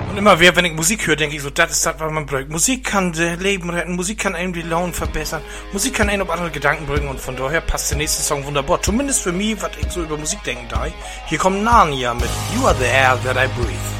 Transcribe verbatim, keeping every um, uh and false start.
Und immer wieder, wenn ich Musik höre, denke ich so, das ist das, was man braucht. Musik kann das Leben retten, Musik kann einem die Laune verbessern, Musik kann einen auf andere Gedanken bringen und von daher passt der nächste Song wunderbar. Zumindest für mich, was ich so über Musik denken da. Hier kommt Narnia mit You Are the Air That I Breathe.